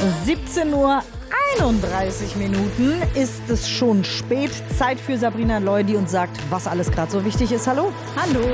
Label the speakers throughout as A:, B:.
A: 17:31 Uhr ist es schon spät. Zeit für Sabrina Leu, die uns sagt, was alles gerade so wichtig ist. Hallo?
B: Hallo.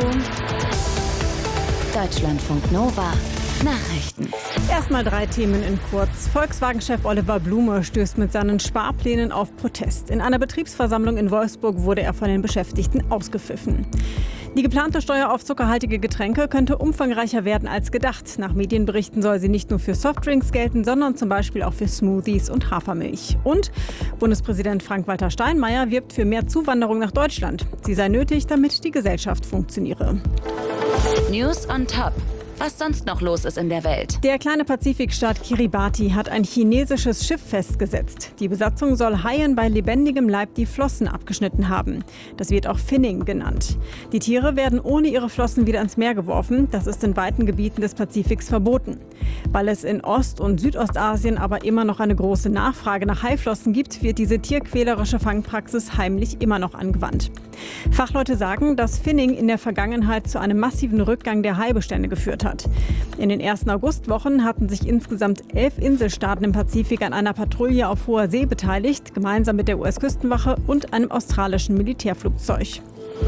C: Deutschlandfunk Nova. Nachrichten.
B: Erstmal 3 Themen in kurz. Volkswagen-Chef Oliver Blume stößt mit seinen Sparplänen auf Protest. In einer Betriebsversammlung in Wolfsburg wurde er von den Beschäftigten ausgepfiffen. Die geplante Steuer auf zuckerhaltige Getränke könnte umfangreicher werden als gedacht. Nach Medienberichten soll sie nicht nur für Softdrinks gelten, sondern zum Beispiel auch für Smoothies und Hafermilch. Und Bundespräsident Frank-Walter Steinmeier wirbt für mehr Zuwanderung nach Deutschland. Sie sei nötig, damit die Gesellschaft funktioniere.
C: News on Top. Was sonst noch los ist in der Welt.
B: Der kleine Pazifikstaat Kiribati hat ein chinesisches Schiff festgesetzt. Die Besatzung soll Haien bei lebendigem Leib die Flossen abgeschnitten haben. Das wird auch Finning genannt. Die Tiere werden ohne ihre Flossen wieder ins Meer geworfen. Das ist in weiten Gebieten des Pazifiks verboten. Weil es in Ost- und Südostasien aber immer noch eine große Nachfrage nach Haiflossen gibt, wird diese tierquälerische Fangpraxis heimlich immer noch angewandt. Fachleute sagen, dass Finning in der Vergangenheit zu einem massiven Rückgang der Haibestände geführt hat. In den ersten Augustwochen hatten sich insgesamt 11 Inselstaaten im Pazifik an einer Patrouille auf hoher See beteiligt, gemeinsam mit der US-Küstenwache und einem australischen Militärflugzeug.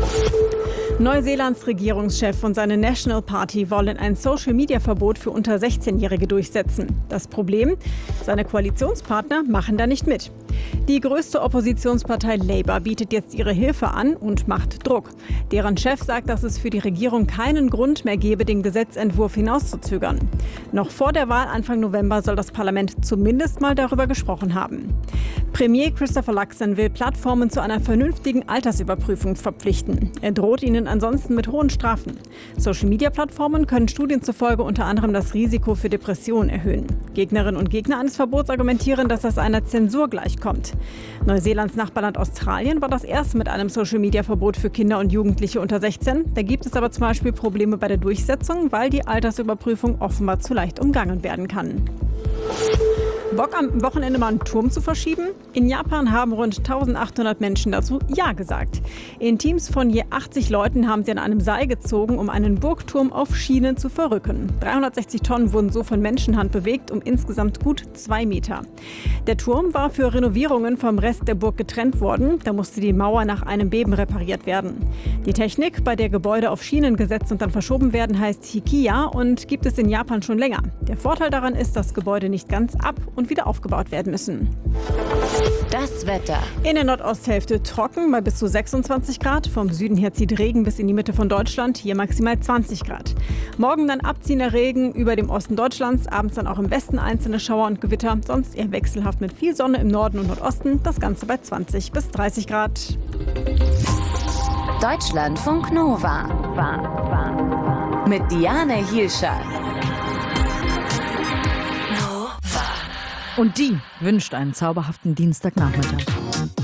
B: Neuseelands Regierungschef und seine National Party wollen ein Social-Media-Verbot für unter 16-Jährige durchsetzen. Das Problem? Seine Koalitionspartner machen da nicht mit. Die größte Oppositionspartei Labour bietet jetzt ihre Hilfe an und macht Druck. Deren Chef sagt, dass es für die Regierung keinen Grund mehr gebe, den Gesetzentwurf hinauszuzögern. Noch vor der Wahl Anfang November soll das Parlament zumindest mal darüber gesprochen haben. Premier Christopher Luxon will Plattformen zu einer vernünftigen Altersüberprüfung verpflichten. Er droht ihnen ansonsten mit hohen Strafen. Social-Media-Plattformen können Studien zufolge unter anderem das Risiko für Depressionen erhöhen. Gegnerinnen und Gegner eines Verbots argumentieren, dass das einer Zensur gleichkommt. Neuseelands Nachbarland Australien war das erste mit einem Social-Media-Verbot für Kinder und Jugendliche unter 16. Da gibt es aber zum Beispiel Probleme bei der Durchsetzung, weil die Altersüberprüfung offenbar zu leicht umgangen werden kann. Bock am Wochenende mal einen Turm zu verschieben? In Japan haben rund 1800 Menschen dazu Ja gesagt. In Teams von je 80 Leuten haben sie an einem Seil gezogen, um einen Burgturm auf Schienen zu verrücken. 360 Tonnen wurden so von Menschenhand bewegt, um insgesamt gut 2 Meter. Der Turm war für Renovierungen vom Rest der Burg getrennt worden. Da musste die Mauer nach einem Beben repariert werden. Die Technik, bei der Gebäude auf Schienen gesetzt und dann verschoben werden, heißt Hikiya und gibt es in Japan schon länger. Der Vorteil daran ist, dass Gebäude nicht ganz ab und wieder aufgebaut werden müssen.
C: Das Wetter.
B: In der Nordosthälfte trocken bei bis zu 26 Grad. Vom Süden her zieht Regen bis in die Mitte von Deutschland, hier maximal 20 Grad. Morgen dann abziehender Regen über dem Osten Deutschlands, abends dann auch im Westen einzelne Schauer und Gewitter. Sonst eher wechselhaft mit viel Sonne im Norden und Nordosten, das Ganze bei 20 bis 30 Grad.
C: Deutschlandfunk Nova. Mit Diane Hielscher.
A: Und die wünscht einen zauberhaften Dienstagnachmittag.